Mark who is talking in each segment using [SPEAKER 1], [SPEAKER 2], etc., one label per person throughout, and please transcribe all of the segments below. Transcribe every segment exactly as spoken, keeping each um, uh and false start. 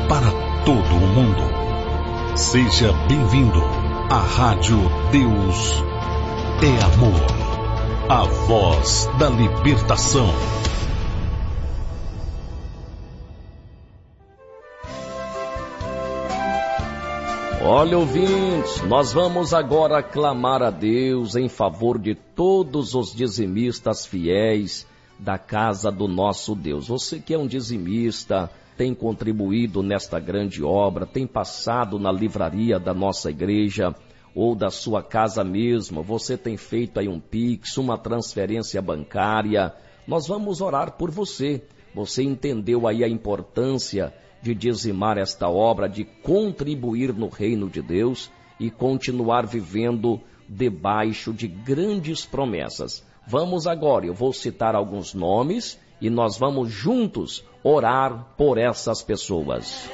[SPEAKER 1] para todo o mundo. Seja bem-vindo à Rádio Deus é Amor, a voz da libertação.
[SPEAKER 2] Olha, ouvintes, nós vamos agora clamar a Deus em favor de todos os dizimistas fiéis da casa do nosso Deus. Você que é um dizimista, tem contribuído nesta grande obra, tem passado na livraria da nossa igreja ou da sua casa mesmo, você tem feito aí um Pix, uma transferência bancária, nós vamos orar por você. Você entendeu aí a importância de dizimar esta obra, de contribuir no reino de Deus e continuar vivendo debaixo de grandes promessas. Vamos agora, eu vou citar alguns nomes e nós vamos juntos orar por essas pessoas.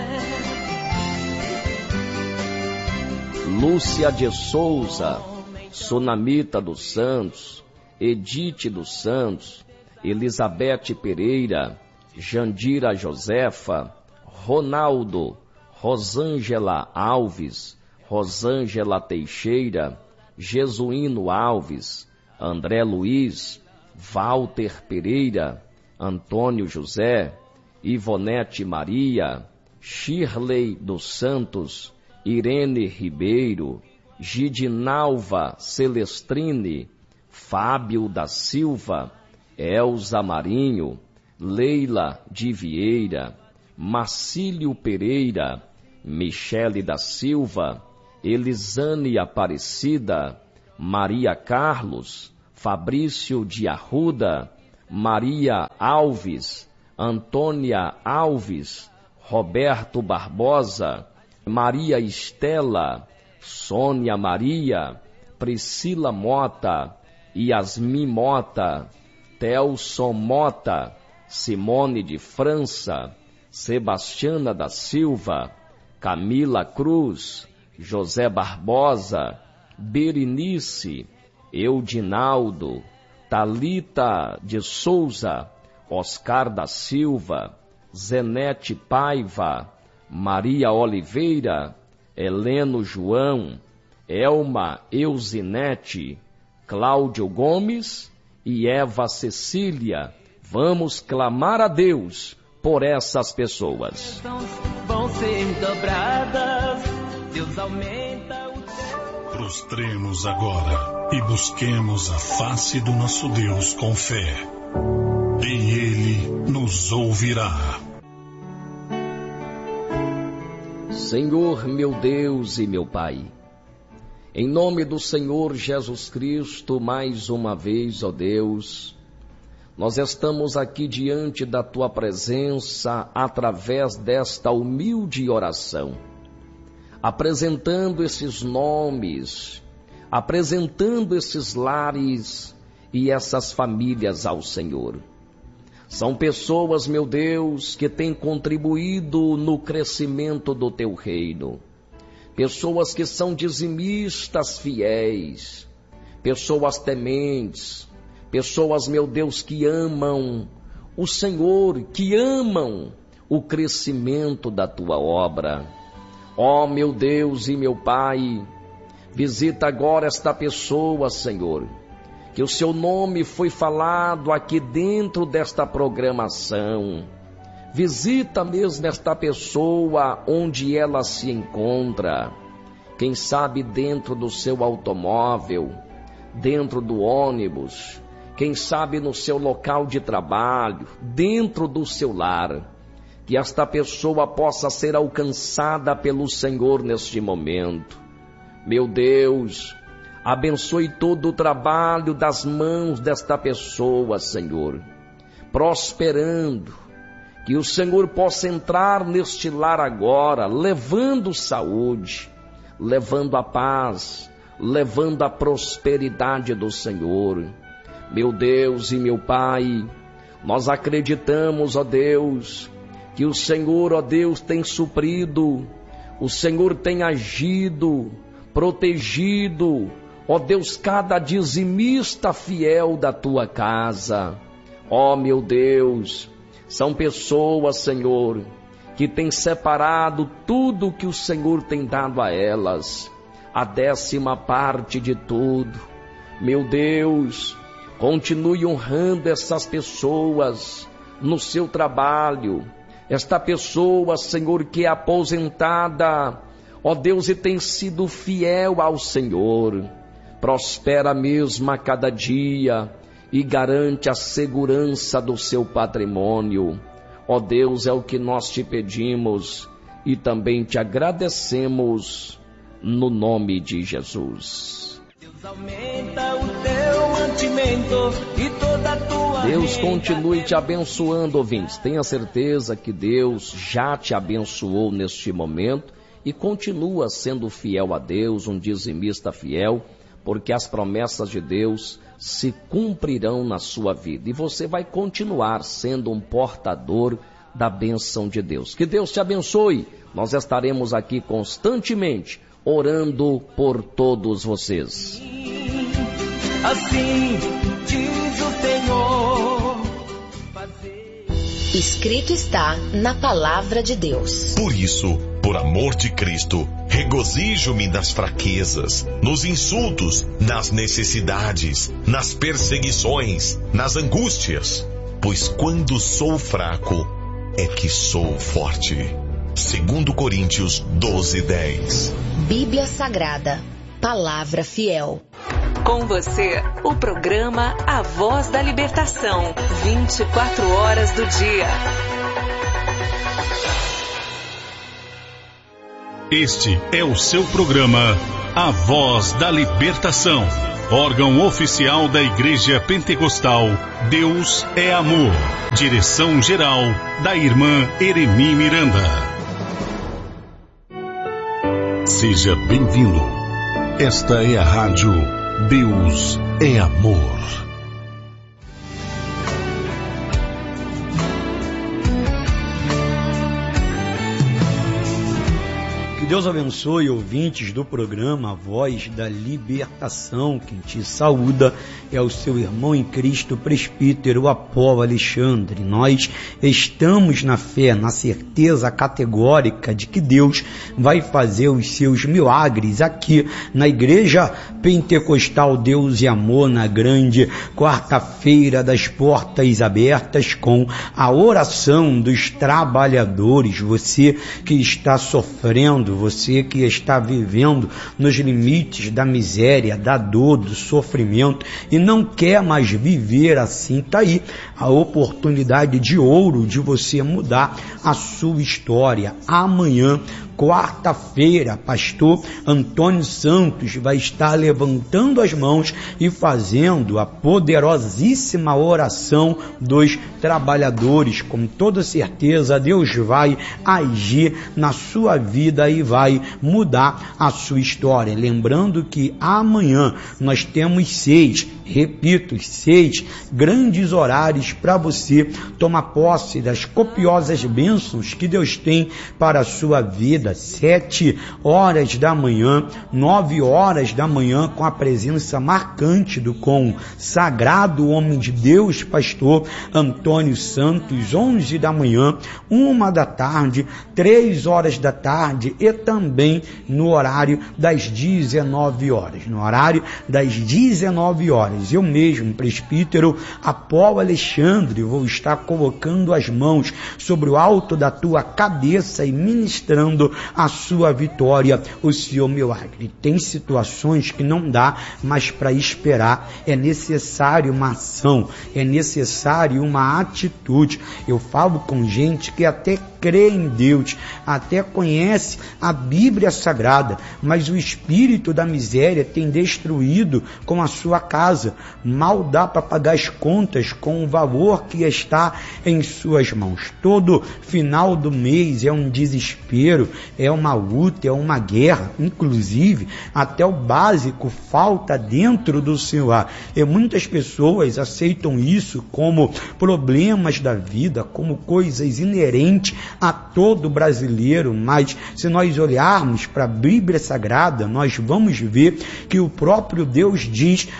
[SPEAKER 2] Lúcia de Souza, Sunamita dos Santos, Edite dos Santos, Elizabeth Pereira, Jandira Josefa, Ronaldo, Rosângela Alves, Rosângela Teixeira, Jesuíno Alves, André Luiz, Walter Pereira, Antônio José, Ivonete Maria, Shirley dos Santos, Irene Ribeiro, Gidinalva Celestrine, Fábio da Silva, Elza Marinho, Leila de Vieira, Marcílio Pereira, Michele da Silva, Elisane Aparecida, Maria Carlos, Fabrício de Arruda, Maria Alves, Antônia Alves, Roberto Barbosa, Maria Estela, Sônia Maria, Priscila Mota, Yasmin Mota, Telson Mota, Simone de França, Sebastiana da Silva, Camila Cruz, José Barbosa, Berenice, Eudinaldo, Talita de Souza, Oscar da Silva, Zenete Paiva, Maria Oliveira, Heleno João, Elma Euzinete, Cláudio Gomes e Eva Cecília. Vamos clamar a Deus por essas pessoas.
[SPEAKER 3] Vão ser dobradas, Deus aumenta o céu.
[SPEAKER 1] Prostremos agora e busquemos a face do nosso Deus com fé. E Ele nos ouvirá.
[SPEAKER 2] Senhor, meu Deus e meu Pai, em nome do Senhor Jesus Cristo, mais uma vez, ó Deus, nós estamos aqui diante da Tua presença através desta humilde oração, apresentando esses nomes, apresentando esses lares e essas famílias ao Senhor. São pessoas, meu Deus, que têm contribuído no crescimento do Teu reino. Pessoas que são dizimistas fiéis, pessoas tementes, pessoas, meu Deus, que amam o Senhor, que amam o crescimento da Tua obra. Ó, meu Deus e meu Pai, visita agora esta pessoa, Senhor, que o Seu nome foi falado aqui dentro desta programação. Visita mesmo esta pessoa onde ela se encontra. Quem sabe dentro do seu automóvel, dentro do ônibus, quem sabe no seu local de trabalho, dentro do seu lar. Que esta pessoa possa ser alcançada pelo Senhor neste momento. Meu Deus, abençoe todo o trabalho das mãos desta pessoa, Senhor, prosperando. Que o Senhor possa entrar neste lar agora, levando saúde, levando a paz, levando a prosperidade do Senhor. Meu Deus e meu Pai, nós acreditamos, ó Deus, que o Senhor, ó Deus, tem suprido, o Senhor tem agido, protegido, ó Deus, cada dizimista fiel da Tua casa. Ó meu Deus, são pessoas, Senhor, que tem separado tudo o que o Senhor tem dado a elas, a décima parte de tudo. Meu Deus, continue honrando essas pessoas no seu trabalho. Esta pessoa, Senhor, que é aposentada, ó Deus, e tem sido fiel ao Senhor, prospera mesmo a cada dia e garante a segurança do seu patrimônio. Ó Deus, é o que nós te pedimos e também te agradecemos no nome de Jesus.
[SPEAKER 3] Deus aumenta o teu mantimento e toda a tua
[SPEAKER 2] Deus
[SPEAKER 3] renda.
[SPEAKER 2] continue te abençoando, ouvintes. Tenha certeza que Deus já te abençoou neste momento e continua sendo fiel a Deus, um dizimista fiel, porque as promessas de Deus se cumprirão na sua vida e você vai continuar sendo um portador da bênção de Deus. Que Deus te abençoe. Nós estaremos aqui constantemente orando por todos vocês.
[SPEAKER 3] Assim diz o Senhor. Fazer...
[SPEAKER 4] Escrito está na palavra de Deus.
[SPEAKER 5] Por isso, por amor de Cristo, regozijo-me nas fraquezas, nos insultos, nas necessidades, nas perseguições, nas angústias. Pois quando sou fraco, é que sou forte. Segundo Coríntios doze, dez.
[SPEAKER 4] Bíblia Sagrada, palavra fiel.
[SPEAKER 6] Com você, o programa A Voz da Libertação, vinte e quatro horas do dia.
[SPEAKER 1] Este é o seu programa A Voz da Libertação, órgão oficial da Igreja Pentecostal Deus é Amor. Direção-geral da irmã Eremi Miranda. Seja bem-vindo. Esta é a rádio Deus é Amor.
[SPEAKER 7] Deus abençoe, ouvintes do programa A Voz da Libertação. Quem te saúda é o seu irmão em Cristo, presbítero Apolo Alexandre. Nós estamos na fé, na certeza categórica de que Deus vai fazer os seus milagres aqui na Igreja Pentecostal Deus e Amor, na grande quarta-feira das portas abertas, com a oração dos trabalhadores. Você que está sofrendo, você que está vivendo nos limites da miséria, da dor, do sofrimento e não quer mais viver assim, está aí a oportunidade de ouro de você mudar a sua história. Amanhã, quarta-feira, pastor Antônio Santos vai estar levantando as mãos e fazendo a poderosíssima oração dos trabalhadores. Com toda certeza, Deus vai agir na sua vida e vai mudar a sua história. Lembrando que amanhã nós temos seis, repito, seis grandes horários para você tomar posse das copiosas bênçãos que Deus tem para a sua vida. Sete horas da manhã, nove horas da manhã, com a presença marcante do consagrado homem de Deus, pastor Antônio Santos. Onze da manhã, uma da tarde, três horas da tarde e também no horário das dezenove horas. No horário das dezenove horas, eu mesmo, presbítero Apolo Alexandre, vou estar colocando as mãos sobre o alto da tua cabeça e ministrando a sua vitória, o seu milagre. Tem situações que não dá mais para esperar, é necessário uma ação, é necessário uma atitude. Eu falo com gente que até crê em Deus, até conhece a Bíblia Sagrada, mas o espírito da miséria tem destruído com a sua casa. Mal dá para pagar as contas com o valor que está em suas mãos. Todo final do mês é um desespero, é uma luta, é uma guerra, inclusive até o básico falta dentro do seu lar. E muitas pessoas aceitam isso como problemas da vida, como coisas inerentes a todo brasileiro, mas se nós olharmos para a Bíblia Sagrada, nós vamos ver que o próprio Deus diz: o Senhor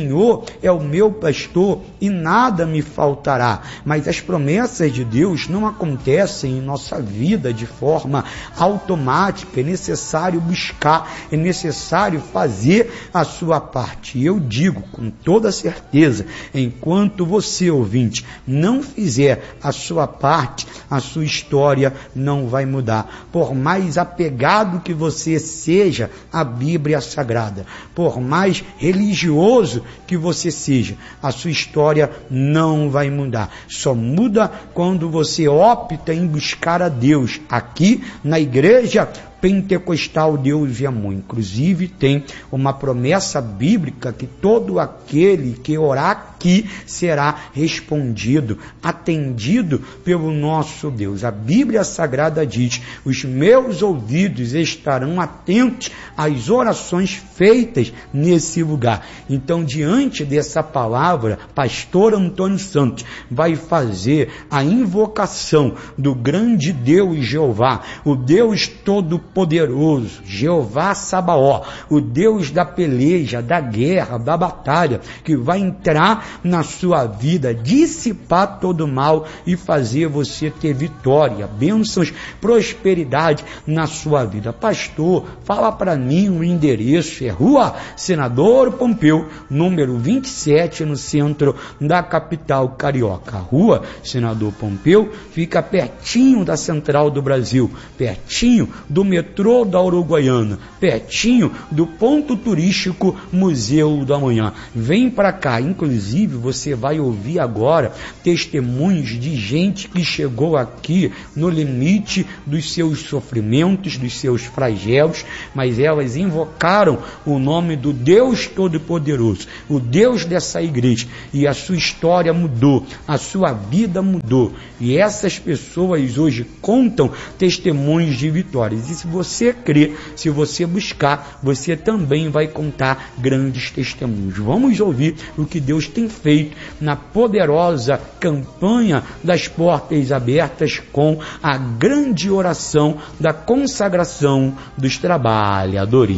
[SPEAKER 7] Senhor é o meu pastor e nada me faltará. Mas as promessas de Deus não acontecem em nossa vida de forma automática. É necessário buscar, é necessário fazer a sua parte. E eu digo com toda certeza, enquanto você, ouvinte, não fizer a sua parte, a sua história não vai mudar. Por mais apegado que você seja à Bíblia Sagrada, por mais religioso que você seja, a sua história não vai mudar. Só muda quando você opta em buscar a Deus. Aqui na igreja pentecostal Deus e Amor, inclusive tem uma promessa bíblica que todo aquele que orar aqui será respondido, atendido pelo nosso Deus. A Bíblia Sagrada diz: os meus ouvidos estarão atentos às orações feitas nesse lugar. Então, diante dessa palavra, pastor Antônio Santos vai fazer a invocação do grande Deus Jeová, o Deus todo poderoso, Jeová Sabaó, o Deus da peleja, da guerra, da batalha, que vai entrar na sua vida, dissipar todo o mal e fazer você ter vitória, bênçãos, prosperidade na sua vida. Pastor, fala para mim o endereço. É Rua Senador Pompeu, número vinte e sete, no centro da capital carioca. A Rua Senador Pompeu fica pertinho da Central do Brasil, pertinho do metrô da Uruguaiana, pertinho do ponto turístico Museu do Amanhã. Vem para cá, inclusive você vai ouvir agora testemunhos de gente que chegou aqui no limite dos seus sofrimentos, dos seus flagelos, mas elas invocaram o nome do Deus Todo-Poderoso, o Deus dessa igreja, e a sua história mudou, a sua vida mudou, e essas pessoas hoje contam testemunhos de vitórias. E se você crer, se você buscar, você também vai contar grandes testemunhos. Vamos ouvir o que Deus tem feito na poderosa campanha das portas abertas com a grande oração da consagração dos trabalhadores.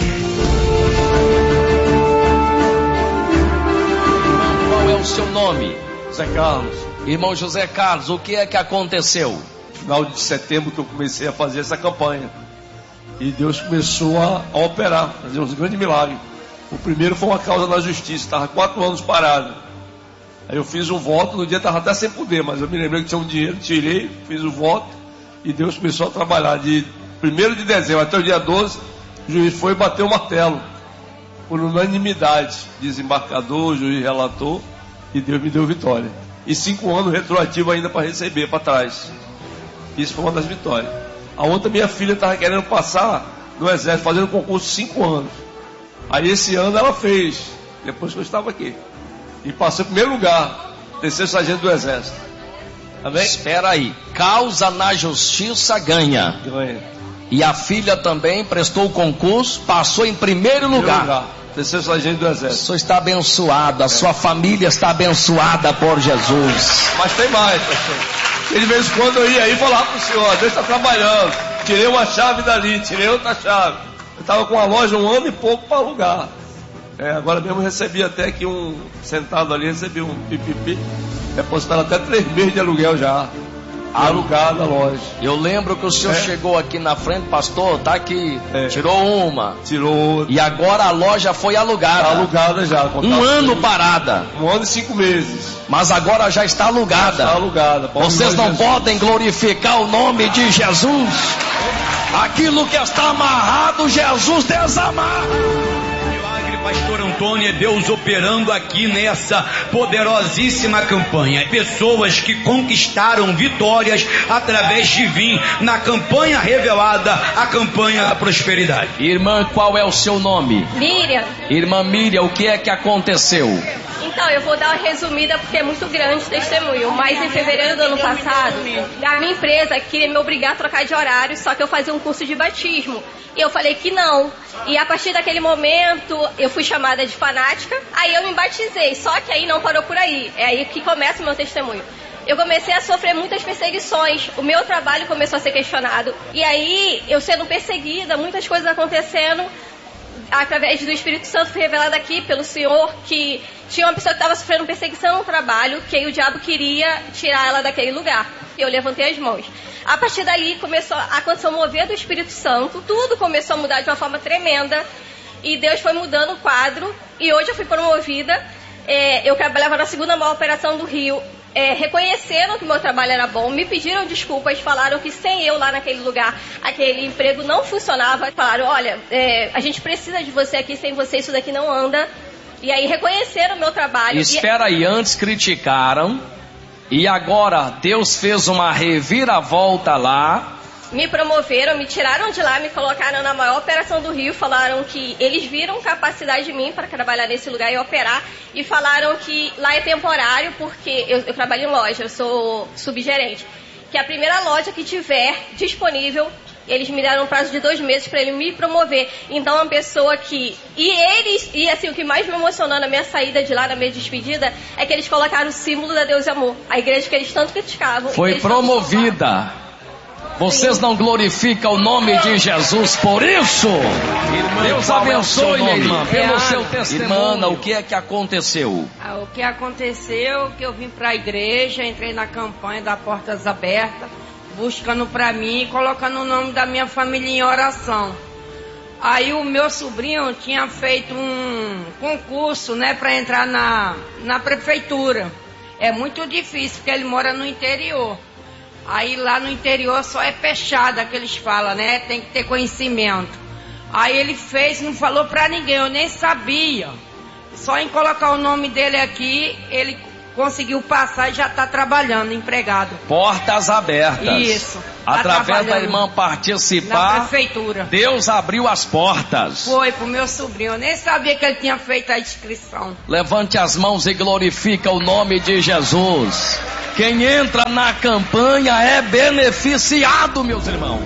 [SPEAKER 2] Qual é o seu nome?
[SPEAKER 8] José Carlos.
[SPEAKER 2] Irmão José Carlos, o que é que aconteceu?
[SPEAKER 8] Final de setembro que eu comecei a fazer essa campanha. E Deus começou a, a operar, fazer uns grandes milagres. O primeiro foi uma causa na justiça, estava quatro anos parado. Aí eu fiz um voto, no dia estava até sem poder, mas eu me lembrei que tinha um dinheiro, tirei, fiz o voto, e Deus começou a trabalhar. De primeiro de dezembro até o dia doze, o juiz foi e bateu o martelo, por unanimidade, desembarcador, o juiz relator, e Deus me deu vitória. E cinco anos retroativo ainda para receber, para trás. Isso foi uma das vitórias. A outra, minha filha estava querendo passar no exército, fazendo concurso cinco anos. Aí esse ano ela fez, depois que eu estava aqui. E passou em primeiro lugar, terceiro sargento do exército. Amém?
[SPEAKER 2] Espera aí, causa na justiça ganha.
[SPEAKER 8] Ganha.
[SPEAKER 2] E a filha também prestou o concurso, passou em primeiro lugar.
[SPEAKER 8] lugar. Terceiro sargento do exército.
[SPEAKER 2] O senhor está abençoado, a é. sua família está abençoada por Jesus.
[SPEAKER 8] Mas tem mais, pastor. E de vez em quando eu ia aí e falava para o senhor: Deus está trabalhando. Tirei uma chave dali, tirei outra chave. Eu estava com uma loja um ano e pouco para alugar. É, agora mesmo recebi até que um, sentado ali, recebi um pipipi. Depositaram até três meses de aluguel já. Alugado a loja.
[SPEAKER 2] Eu lembro que o senhor é. chegou aqui na frente, pastor, tá aqui, é. tirou uma.
[SPEAKER 8] Tirou outra.
[SPEAKER 2] E agora a loja foi alugada.
[SPEAKER 8] Tá alugada já.
[SPEAKER 2] Um ano aí. Parada.
[SPEAKER 8] Um ano e cinco meses.
[SPEAKER 2] Mas agora já está alugada.
[SPEAKER 8] Já está alugada.
[SPEAKER 2] Vocês não Jesus. podem glorificar o nome de Jesus. Aquilo que está amarrado, Jesus desamarra.
[SPEAKER 7] Pastor Antônio, é Deus operando aqui nessa poderosíssima campanha. Pessoas que conquistaram vitórias através de vir na campanha revelada, a campanha da prosperidade.
[SPEAKER 2] Irmã, qual é o seu nome?
[SPEAKER 9] Miriam.
[SPEAKER 2] Irmã Miriam, o que é que aconteceu?
[SPEAKER 9] Então, eu vou dar uma resumida porque é muito grande o testemunho. Mas em fevereiro do ano passado, a minha empresa queria me obrigar a trocar de horário, só que eu fazia um curso de batismo. E eu falei que não. E a partir daquele momento, eu fui chamada de fanática. Aí eu me batizei, só que aí não parou por aí. É aí que começa o meu testemunho. Eu comecei a sofrer muitas perseguições. O meu trabalho começou a ser questionado. E aí, eu sendo perseguida, muitas coisas acontecendo. através do Espírito Santo, foi revelado aqui pelo Senhor que tinha uma pessoa que estava sofrendo perseguição no trabalho, que aí o diabo queria tirar ela daquele lugar. Eu levantei as mãos. A partir daí começou a acontecer o mover do Espírito Santo, tudo começou a mudar de uma forma tremenda, e Deus foi mudando o quadro, e hoje eu fui promovida. É, eu trabalhava na segunda maior operação do Rio. É, reconheceram que o meu trabalho era bom, me pediram desculpas, falaram que sem eu lá naquele lugar, aquele emprego não funcionava. Falaram, olha, é, a gente precisa de você aqui, sem você isso daqui não anda. E aí reconheceram o meu trabalho.
[SPEAKER 10] Espera
[SPEAKER 9] e...
[SPEAKER 10] aí, antes criticaram, e agora Deus fez uma reviravolta lá.
[SPEAKER 9] Me promoveram, me tiraram de lá, me colocaram na maior operação do Rio, falaram que eles viram capacidade de mim para trabalhar nesse lugar e operar, e falaram que lá é temporário, porque eu, eu trabalho em loja, eu sou subgerente, que a primeira loja que tiver disponível, eles me deram um prazo de dois meses para ele me promover. Então, uma pessoa que... E eles... E assim, o que mais me emocionou na minha saída de lá, na minha despedida, é que eles colocaram o símbolo da Deus e Amor. A igreja que eles tanto criticavam.
[SPEAKER 10] Foi promovida. Vocês não glorificam o nome de Jesus por isso? Irmã, Deus abençoe, minha irmã, pelo é, seu testemunho. Irmã, o que é que aconteceu?
[SPEAKER 11] Ah, o que aconteceu que eu vim para a igreja, entrei na campanha da Portas Abertas, buscando para mim e colocando o nome da minha família em oração. Aí o meu sobrinho tinha feito um concurso, né, para entrar na, na prefeitura. É muito difícil, porque ele mora no interior. Aí lá no interior só é fechada que eles falam, né? Tem que ter conhecimento. Aí ele fez, não falou pra ninguém, eu nem sabia. Só em colocar o nome dele aqui, ele conseguiu passar e já está trabalhando, empregado.
[SPEAKER 10] Portas abertas.
[SPEAKER 11] Isso.
[SPEAKER 10] Tá através da irmã participar,
[SPEAKER 11] na prefeitura.
[SPEAKER 10] Deus abriu as portas.
[SPEAKER 11] Foi pro meu sobrinho, eu nem sabia que ele tinha feito a inscrição.
[SPEAKER 10] Levante as mãos e glorifica o nome de Jesus. Quem entra na campanha é beneficiado, meus irmãos.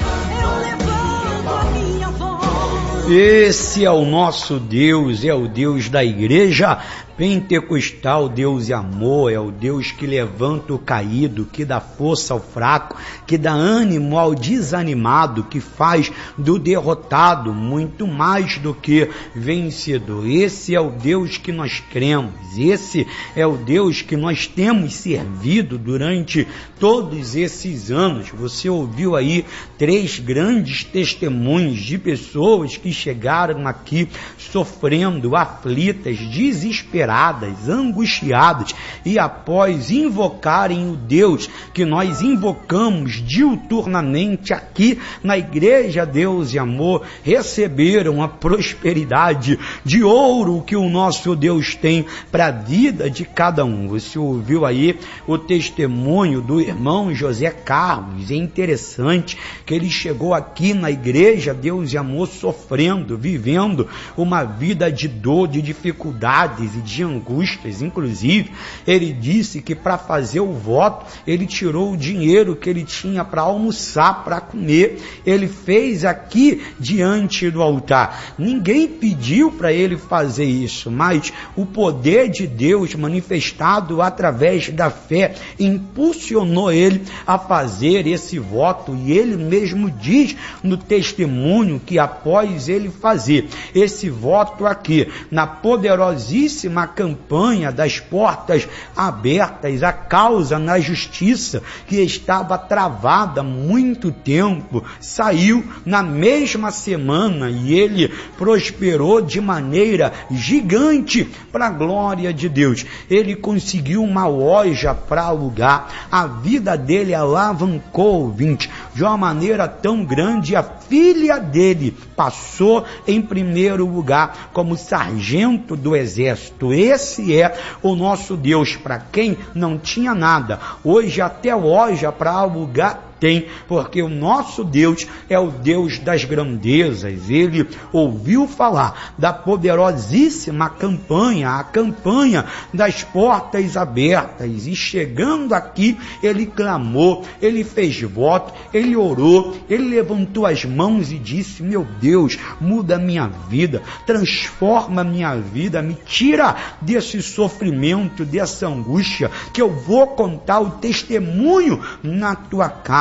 [SPEAKER 7] Esse é o nosso Deus, é o Deus da igreja pentecostal, Deus e amor, é o Deus que levanta o caído, que dá força ao fraco, que dá ânimo ao desanimado, que faz do derrotado muito mais do que vencedor. Esse é o Deus que nós cremos, esse é o Deus que nós temos servido durante todos esses anos. Você ouviu aí três grandes testemunhos de pessoas que chegaram aqui sofrendo, aflitas, desesperadas, angustiadas, e após invocarem o Deus que nós invocamos diuturnamente aqui na igreja Deus e Amor, receberam a prosperidade de ouro que o nosso Deus tem para a vida de cada um. Você ouviu aí o testemunho do irmão José Carlos. É interessante que ele chegou aqui na igreja Deus e Amor sofrendo, vivendo uma vida de dor, de dificuldades e de angústias. Inclusive, ele disse que para fazer o voto, ele tirou o dinheiro que ele tinha para almoçar, para comer. Ele fez aqui diante do altar. Ninguém pediu para ele fazer isso, mas o poder de Deus manifestado através da fé impulsionou ele a fazer esse voto, e ele mesmo diz no testemunho que após ele fazer esse voto aqui, na poderosíssima campanha das portas abertas, a causa na justiça que estava travada há muito tempo, saiu na mesma semana, e ele prosperou de maneira gigante para a glória de Deus. Ele conseguiu uma loja para alugar, a vida dele alavancou, ouvinte, de uma maneira tão grande. A filha dele passou em primeiro lugar como sargento do exército. Esse é o nosso Deus, para quem não tinha nada, hoje até loja para alugar tem, porque o nosso Deus é o Deus das grandezas. Ele ouviu falar da poderosíssima campanha, a campanha das portas abertas, e chegando aqui, ele clamou, ele fez voto, ele orou, ele levantou as mãos e disse: meu Deus, muda a minha vida, transforma a minha vida, me tira desse sofrimento, dessa angústia, que eu vou contar o testemunho na tua casa.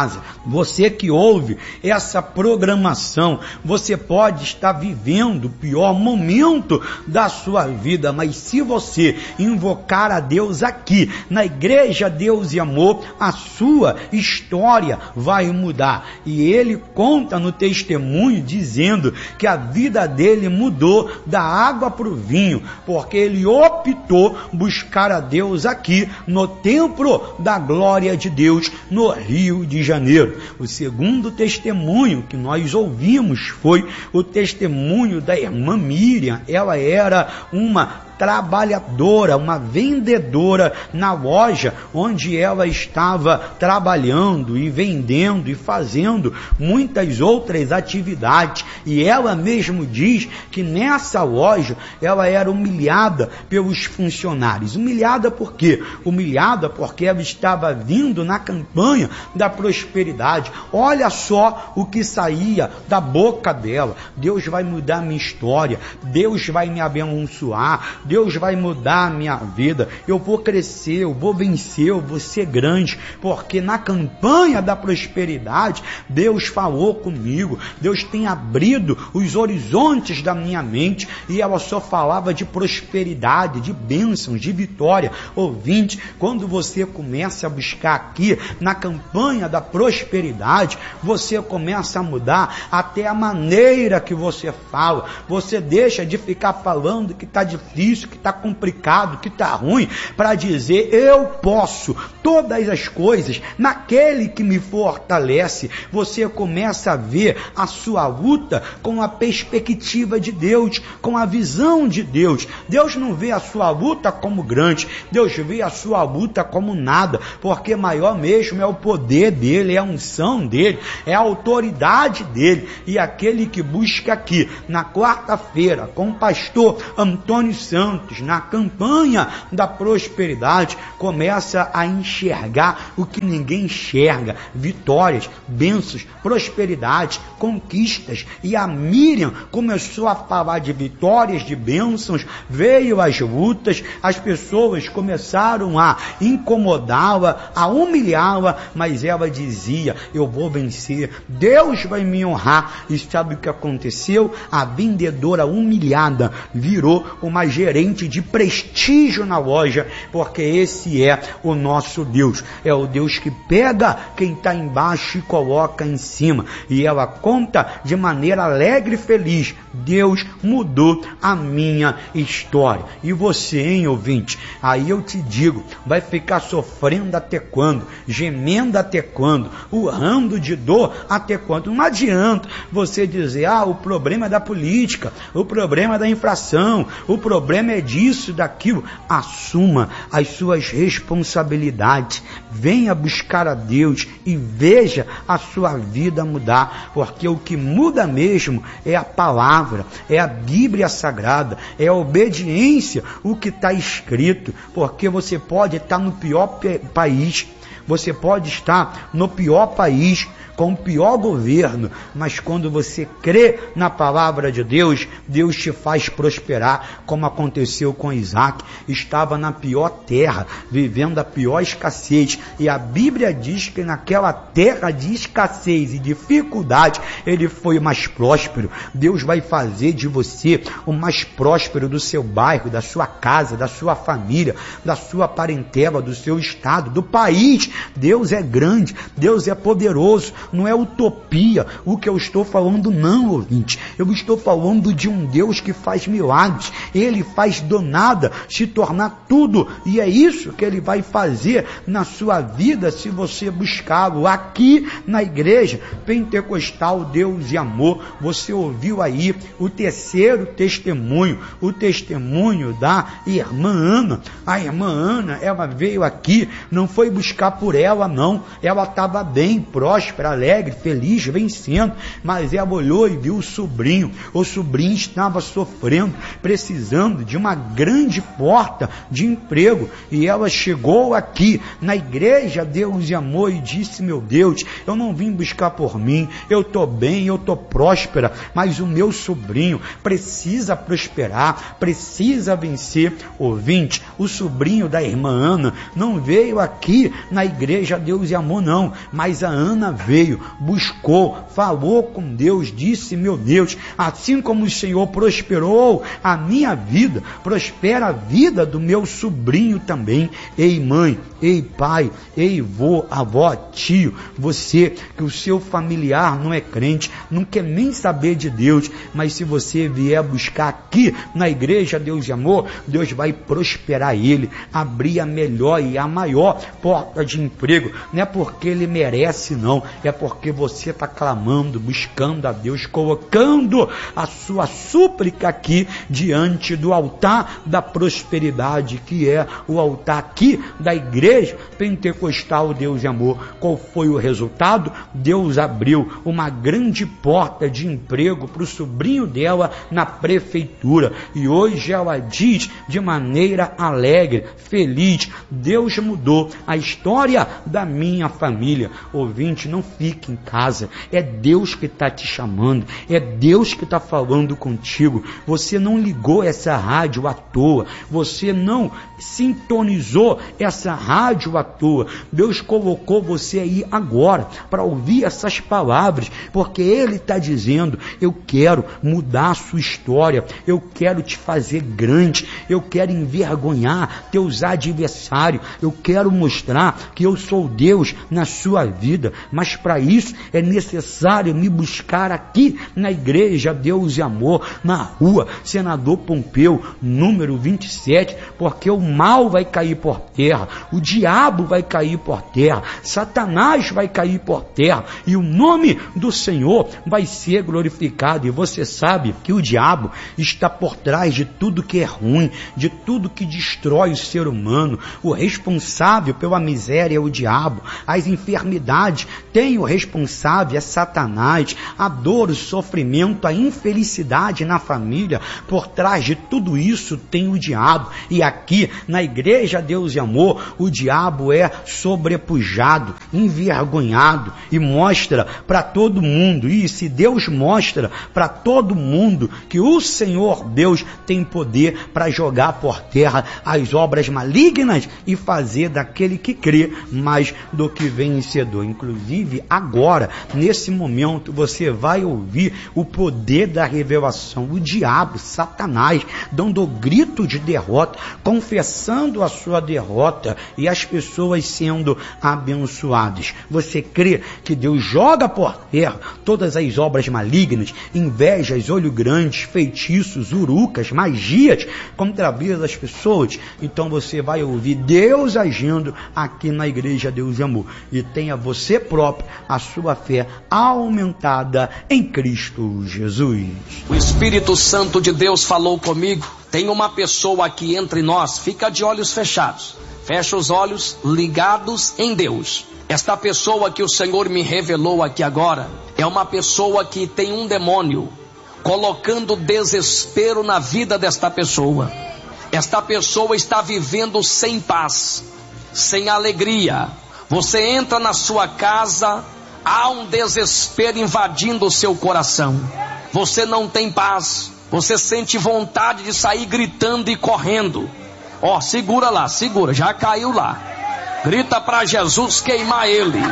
[SPEAKER 7] casa, você que ouve essa programação, você pode estar vivendo o pior momento da sua vida, mas se você invocar a Deus aqui, na Igreja Deus e Amor, a sua história vai mudar. E ele conta no testemunho dizendo que a vida dele mudou da água para o vinho, porque ele optou buscar a Deus aqui no templo da glória de Deus no Rio de Janeiro. O segundo testemunho que nós ouvimos foi o testemunho da irmã Miriam. Ela era uma trabalhadora, uma vendedora na loja onde ela estava trabalhando e vendendo e fazendo muitas outras atividades, e ela mesmo diz que nessa loja ela era humilhada pelos funcionários. Humilhada por quê? Humilhada porque ela estava vindo na campanha da prosperidade. Olha só o que saía da boca dela: Deus vai mudar a minha história, Deus vai me abençoar, Deus vai mudar a minha vida, eu vou crescer, eu vou vencer, eu vou ser grande, porque na campanha da prosperidade, Deus falou comigo, Deus tem abrido os horizontes da minha mente, e ela só falava de prosperidade, de bênçãos, de vitória. Ouvinte, quando você começa a buscar aqui, na campanha da prosperidade, você começa a mudar até a maneira que você fala, você deixa de ficar falando que está difícil, que está complicado, que está ruim, para dizer: eu posso todas as coisas naquele que me fortalece. Você começa a ver a sua luta com a perspectiva de Deus, com a visão de Deus. Deus não vê a sua luta como grande, Deus vê a sua luta como nada, porque maior mesmo é o poder dele, é a unção dele, é a autoridade dele. E aquele que busca aqui na quarta-feira com o pastor Antônio Santos, na campanha da prosperidade, começa a enxergar o que ninguém enxerga: vitórias, bênçãos, prosperidade, conquistas. E a Miriam começou a falar de vitórias, de bênçãos, veio as lutas, as pessoas começaram a incomodá-la, a humilhá-la, mas ela dizia: eu vou vencer, Deus vai me honrar. E sabe o que aconteceu? A vendedora humilhada virou uma gerente de prestígio na loja, porque esse é o nosso Deus, é o Deus que pega quem está embaixo e coloca em cima. E ela conta de maneira alegre e feliz: Deus mudou a minha história. E você, hein, ouvinte? Aí eu te digo, vai ficar sofrendo até quando? Gemendo até quando? Urrando de dor até quando? Não adianta você dizer: ah, o problema é da política, o problema é da infração, o problema é disso, daquilo. Assuma as suas responsabilidades, venha buscar a Deus e veja a sua vida mudar, porque o que muda mesmo é a palavra, é a Bíblia Sagrada, é a obediência, o que está escrito. Porque você pode estar no pior país, você pode estar no pior país, com o pior governo, mas quando você crê na palavra de Deus, Deus te faz prosperar, como aconteceu com Isaac. Estava na pior terra, vivendo a pior escassez, e a Bíblia diz que naquela terra de escassez e dificuldade, ele foi o mais próspero. Deus vai fazer de você o mais próspero do seu bairro, da sua casa, da sua família, da sua parentela, do seu estado, do país. Deus é grande, Deus é poderoso. Não é utopia o que eu estou falando, não, ouvinte. Eu estou falando de um Deus que faz milagres. Ele faz do nada se tornar tudo, e é isso que ele vai fazer na sua vida se você buscá-lo. Aqui na Igreja Pentecostal Deus e Amor, você ouviu aí o terceiro testemunho, o testemunho da irmã Ana. A irmã Ana, ela veio aqui, não foi buscar por ela, não. Ela estava bem, próspera, alegre, feliz, vencendo, mas ela olhou e viu o sobrinho. O sobrinho estava sofrendo, precisando de uma grande porta de emprego, e ela chegou aqui na igreja Deus e Amor e disse: meu Deus, eu não vim buscar por mim, eu estou bem, eu estou próspera, mas o meu sobrinho precisa prosperar, precisa vencer. Ouvinte, o sobrinho da irmã Ana não veio aqui na igreja Deus e Amor não, mas a Ana veio, buscou, falou com Deus, disse: meu Deus, assim como o Senhor prosperou a minha vida, prospera a vida do meu sobrinho também. Ei mãe, ei pai, ei vô, avó, tio, você que o seu familiar não é crente, não quer nem saber de Deus, mas se você vier buscar aqui na igreja Deus e Amor, Deus vai prosperar ele, abrir a melhor e a maior porta de emprego. Não é porque ele merece não, é porque você está clamando, buscando a Deus, colocando a sua súplica aqui diante do altar da prosperidade, que é o altar aqui da igreja pentecostal Deus e Amor. Qual foi o resultado? Deus abriu uma grande porta de emprego para o sobrinho dela na prefeitura, e hoje ela diz de maneira alegre, feliz: Deus mudou a história da minha família. Ouvinte, não fique em casa, é Deus que está te chamando, é Deus que está falando contigo. Você não ligou essa rádio à toa, você não sintonizou essa rádio à toa. Deus colocou você aí agora para ouvir essas palavras, porque Ele está dizendo: eu quero mudar a sua história, eu quero te fazer grande, eu quero envergonhar teus adversários, eu quero mostrar que eu sou Deus na sua vida. Mas para isso é necessário me buscar aqui na igreja Deus e Amor, na rua Senador Pompeu, número vinte e sete, porque o mal vai cair por terra, o diabo vai cair por terra, Satanás vai cair por terra, e o nome do Senhor vai ser glorificado. E você sabe que o diabo está por trás de tudo que é ruim, de tudo que destrói o ser humano. O responsável pela miséria é o diabo, as enfermidades tem o responsável, é Satanás, a dor, o sofrimento, a infelicidade na família, por trás de tudo isso tem o diabo. E aqui na igreja Deus e Amor, o diabo é sobrepujado, envergonhado, e mostra para todo mundo. E se Deus mostra para todo mundo que o Senhor Deus tem poder para jogar por terra as obras malignas e fazer daquele que crê mais do que vencedor. Inclusive agora, nesse momento, você vai ouvir o poder da revelação. O diabo, Satanás, dando grito de derrota, confessando a sua derrota, e as pessoas sendo abençoadas. Você crê que Deus joga por terra todas as obras malignas, invejas, olho grandes, feitiços, urucas, magias contra a vida das pessoas? Então você vai ouvir Deus agindo aqui na igreja Deus e Amor, e tenha você próprio a sua fé aumentada em Cristo Jesus.
[SPEAKER 2] O Espírito Santo de Deus falou comigo. Tem uma pessoa aqui entre nós, fica de olhos fechados, fecha os olhos, ligados em Deus. Esta pessoa que o Senhor me revelou aqui agora é uma pessoa que tem um demônio colocando desespero na vida desta pessoa. Esta pessoa está vivendo sem paz, sem alegria. Você entra na sua casa, há um desespero invadindo o seu coração. Você não tem paz, você sente vontade de sair gritando e correndo. Ó, oh, segura lá, segura, já caiu lá. Grita para Jesus queimar ele.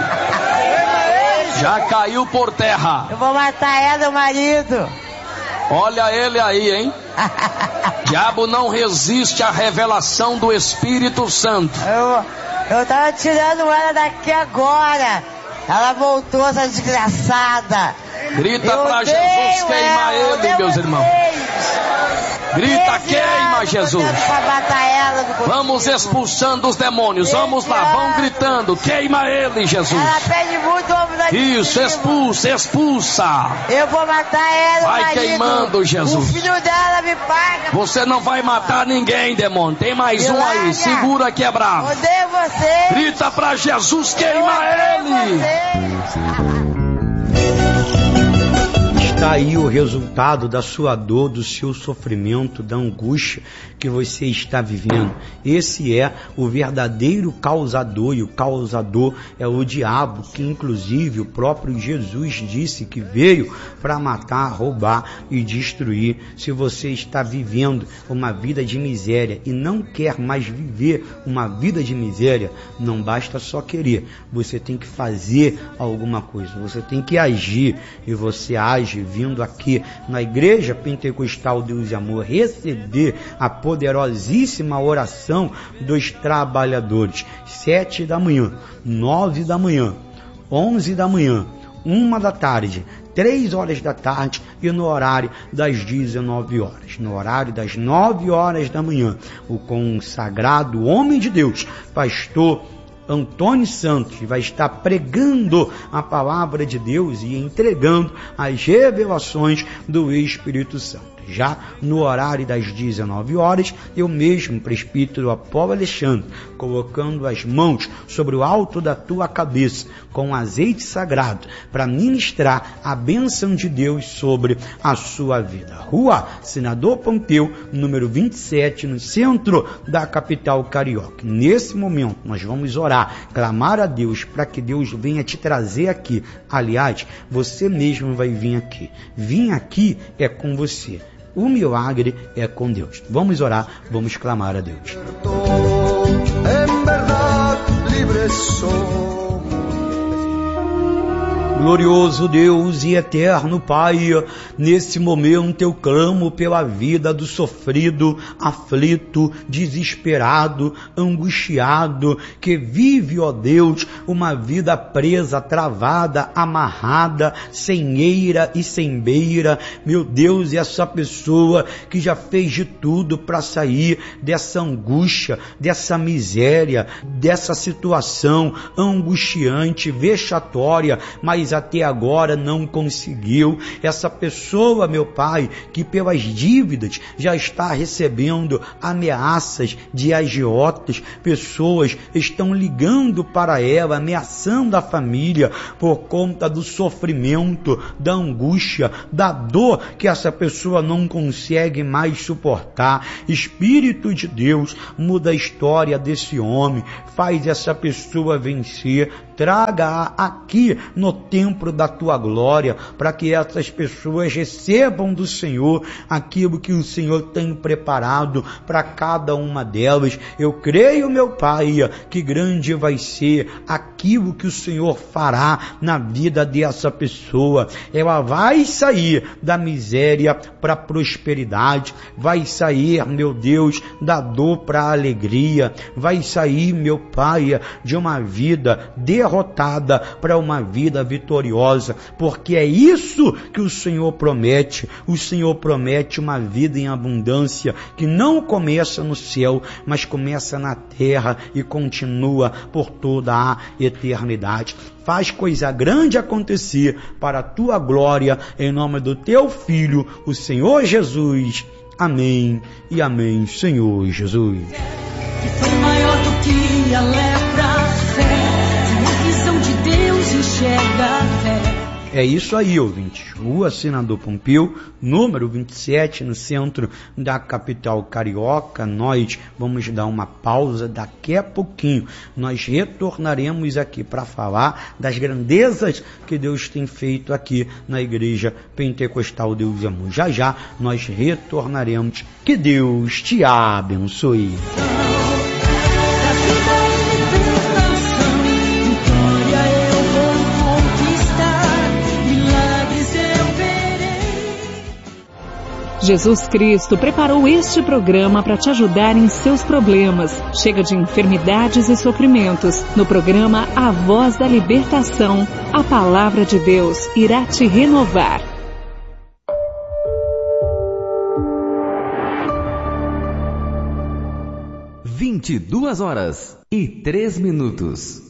[SPEAKER 2] Já caiu por terra.
[SPEAKER 12] Eu vou matar ela, o marido.
[SPEAKER 2] Olha ele aí, hein? Diabo não resiste à revelação do Espírito Santo.
[SPEAKER 12] Eu, eu tava tirando ela daqui agora. Ela voltou, essa desgraçada.
[SPEAKER 2] Grita para Jesus queimar ela, ele, meus irmãos. Grita, queima Jesus. Vamos expulsando os demônios. Vamos lá, vão gritando, queima ele, Jesus.
[SPEAKER 12] Ela pede muito ovo daqui.
[SPEAKER 2] Isso, expulsa, expulsa.
[SPEAKER 12] Eu vou matar ela,
[SPEAKER 2] vai
[SPEAKER 12] marido.
[SPEAKER 2] Queimando, Jesus.
[SPEAKER 12] O filho dela me paga.
[SPEAKER 2] Você não vai matar ninguém, demônio. Tem mais um aí, segura que é bravo.
[SPEAKER 12] Odeio você.
[SPEAKER 2] Grita para Jesus, queima ele.
[SPEAKER 7] Está aí o resultado da sua dor, do seu sofrimento, da angústia que você está vivendo. Esse é o verdadeiro causador, e o causador é o diabo, que inclusive o próprio Jesus disse que veio para matar, roubar e destruir. Se você está vivendo uma vida de miséria e não quer mais viver uma vida de miséria, não basta só querer, você tem que fazer alguma coisa, você tem que agir, e você age vindo aqui na Igreja Pentecostal Deus e Amor receber a poderosíssima oração dos trabalhadores. Sete da manhã, nove da manhã, onze da manhã, uma da tarde, três horas da tarde e no horário das dezenove horas. No horário das nove horas da manhã, o consagrado homem de Deus, pastor Antônio Santos, vai estar pregando a palavra de Deus e entregando as revelações do Espírito Santo. Já no horário das dezenove horas, eu mesmo, presbítero Apolo Alexandre, colocando as mãos sobre o alto da tua cabeça com azeite sagrado para ministrar a bênção de Deus sobre a sua vida. Rua Senador Pompeu, número vinte e sete, no centro da capital carioca. Nesse momento, nós vamos orar, clamar a Deus para que Deus venha te trazer aqui. Aliás, você mesmo vai vir aqui. Vir aqui é com você. O milagre é com Deus. Vamos orar, vamos clamar a Deus. Glorioso Deus e eterno Pai, nesse momento eu clamo pela vida do sofrido, aflito, desesperado, angustiado, que vive, ó Deus, uma vida presa, travada, amarrada, sem eira e sem beira. Meu Deus, essa pessoa que já fez de tudo para sair dessa angústia, dessa miséria, dessa situação angustiante, vexatória, mas até agora não conseguiu. Essa pessoa, meu Pai, que pelas dívidas já está recebendo ameaças de agiotas, pessoas estão ligando para ela, ameaçando a família por conta do sofrimento, da angústia, da dor que essa pessoa não consegue mais suportar. Espírito de Deus, muda a história desse homem, faz essa pessoa vencer, traga-a aqui no templo da tua glória, para que essas pessoas recebam do Senhor aquilo que o Senhor tem preparado para cada uma delas. Eu creio, meu Pai, que grande vai ser aquilo que o Senhor fará na vida dessa pessoa. Ela vai sair da miséria para a prosperidade, vai sair, meu Deus, da dor para a alegria, vai sair, meu Pai, de uma vida derrotada para uma vida vitoriosa, porque é isso que o Senhor promete. O Senhor promete uma vida em abundância que não começa no céu, mas começa na terra e continua por toda a eternidade. Faz coisa grande acontecer para a tua glória, em nome do teu Filho, o Senhor Jesus. Amém e amém, Senhor Jesus.
[SPEAKER 3] Que foi maior do que a lepra, fé, a visão de Deus enxerga a fé.
[SPEAKER 7] É isso aí, ouvintes. Rua Senador Pompeu, número vinte e sete, no centro da capital carioca. Nós vamos dar uma pausa. Daqui a pouquinho nós retornaremos aqui para falar das grandezas que Deus tem feito aqui na Igreja Pentecostal Deus e Amor. Já já nós retornaremos. Que Deus te abençoe.
[SPEAKER 6] Jesus Cristo preparou este programa para te ajudar em seus problemas. Chega de enfermidades e sofrimentos. No programa A Voz da Libertação, a palavra de Deus irá te renovar.
[SPEAKER 13] vinte e duas horas e três minutos.